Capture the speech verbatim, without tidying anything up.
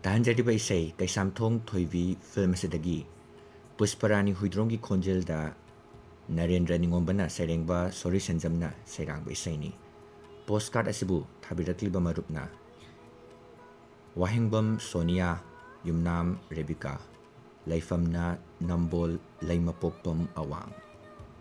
ꯇꯥꯍꯟꯖꯔꯤꯕ ꯏꯁꯩ ꯀꯩꯁꯥꯝꯊꯣꯡ ꯊꯣꯏꯕꯤ ꯐꯤꯜꯝ ꯑꯁꯤꯗꯒꯤ ꯄꯨꯁꯄꯔꯥꯅꯤ ꯍꯨꯏꯗ꯭ꯔꯣꯝꯒꯤ ꯈꯣꯟꯖꯦꯜꯗ ꯅꯔꯦꯟꯗ꯭ꯔ ꯅꯤꯉꯣꯝꯕꯅ ꯁꯩꯔꯦꯡꯕ ꯁꯣꯔꯤ ꯁꯦꯟꯖꯝꯅ ꯁꯩꯔꯥꯡꯕ ꯏꯁꯩꯅꯤ꯫ ꯄꯣꯁꯠꯀꯥꯔꯠ ꯑꯁꯤꯕꯨ ꯊꯥꯕꯤꯔꯛꯂꯤꯕ ꯃꯔꯨꯞꯅ ꯋꯥꯍꯦꯡꯕꯝ ꯁꯣꯅꯤꯌꯥ, ꯌꯨꯝꯅꯥꯝ ꯔꯦꯕꯤꯀꯥ, ꯂꯩꯐꯝꯅ ꯅꯝꯕꯣꯜ ꯂꯩꯃꯄꯣꯛꯄꯝ ꯑꯋꯥꯡ꯫